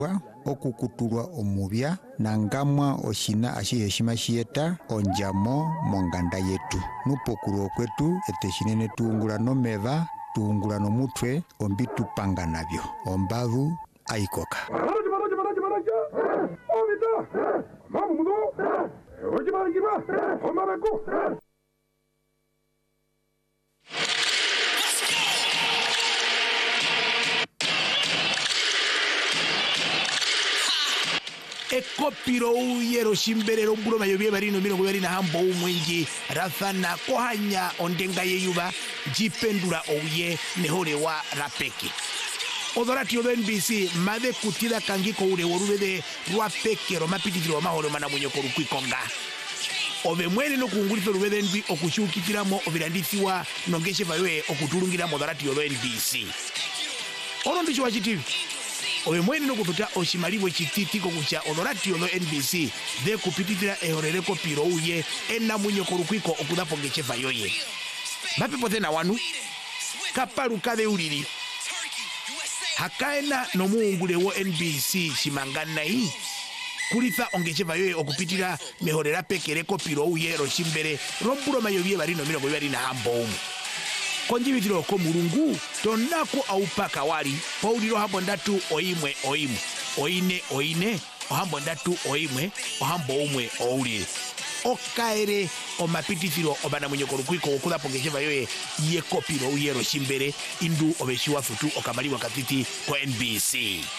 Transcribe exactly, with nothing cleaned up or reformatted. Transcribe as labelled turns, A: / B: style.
A: okukutulwa omubya nangamwa oshina ashiheshima shieta onjamo monganda yetu nupokulwa kwetu eteshinene tuungula nomeva tuungula nomutwe ombi tupanga nabyo ombavu aikoka
B: ekopiro uyero shimberero mbuloma yobye barino mirongo ibiri na hambo umwingi rathana kohanya ondenga yeyuba jipendula ouye nehorewa rapeki odorati yo N B C made kutila kangiko ure worubede rwapekero mapitikiro mahoro mana munyoko rukwikonga obe mwene no kungulito rubede N B okushukikiramo obirandithiwa nongeshe vayoe okutulungira modorati yo N B C orondi chwa chitivi obe mwene no kututa oshimalibwe chititiko kucha odorati yo N B C de kupititira ehorere kopiro uye ena munyoko rukwiko okudapo ngeshe vayoye mapepo tena wanu kapalu kade ulili hakaena no muungule wo N B C shimangana hii kulitha ongeche vayoye okupitira mehorera pekere kopiro uye roshimbere rombulo mayobye barino mirongo ibiri na hambo umu konjibitiro ko mulungu tonako aupaka wali pauliro hambo ndatu oimwe oimwe oine oine ohambo ndatu oimwe ohambo umwe oulire okaere omapitithiro obana munyoko rukwiko okulapo ngeche vayoye ye kopiro uye roshimbere indu obeshiwa futu okamaliwa katiti ko N B C